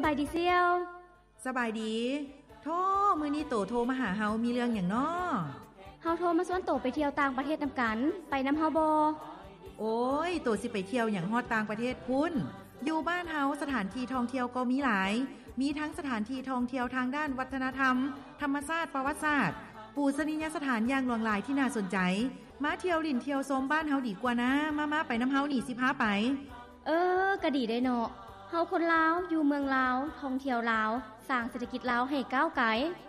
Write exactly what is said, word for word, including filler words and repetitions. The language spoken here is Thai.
บายดีเสี่ยวสบายดีโธ่มื้อนี้โตโทรมาหาเฮามีเรื่องหยังน้อเฮาโทรมาชวนโตไปเที่ยวต่างประเทศนํากันไปนําเฮาบ่โอ้ยโตสิไปเที่ยวหยังฮอดต่างประเทศพุ่นอยู่บ้านเฮาสถานที่ท่องเที่ยวก็มีหลายมีทั้งสถานที่ท่องเที่ยวทางด้านวัฒนธรรมธรรมชาติประวัติศาสตร์ปูชนียสถานอย่างหลวงหลายที่น่าสนใจมาเที่ยวลิ่นเที่ยวชมบ้านเฮาดีกว่านะมาๆไปนําเฮานี่สิพาไปเออก็ดีได้เนาะเฮาคนลาวอยู่เมืองลาวท่องเที่ยวลาวสร้างเศรษฐกิจลาวให้ก้าวไกล